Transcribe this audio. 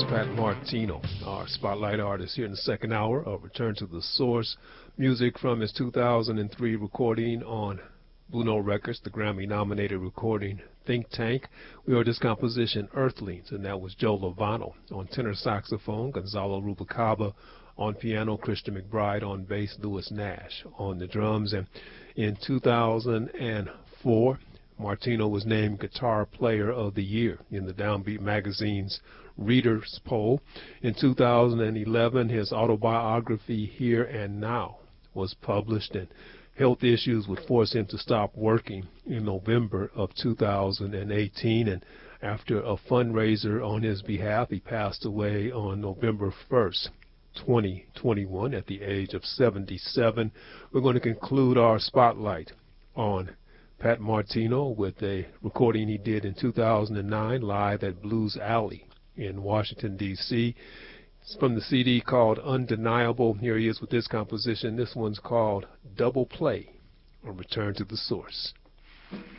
Pat Martino, our spotlight artist here in the second hour of Return to the Source. Music from his 2003 recording on Blue Note Records, the Grammy-nominated recording Think Tank. We heard this composition, Earthlings, and that was Joe Lovano on tenor saxophone, Gonzalo Rubalcaba on piano, Christian McBride on bass, Lewis Nash on the drums. And in 2004, Martino was named Guitar Player of the Year in the Downbeat magazine's Readers Poll. In 2011, his autobiography, Here and Now, was published, and health issues would force him to stop working in November of 2018. And after a fundraiser on his behalf, he passed away on November 1st, 2021, at the age of 77. We're going to conclude our spotlight on Pat Martino with a recording he did in 2009 live at Blues Alley in Washington, D.C. It's from the CD called Undeniable. Here he is with this composition. This one's called Double Play, or Return to the Source.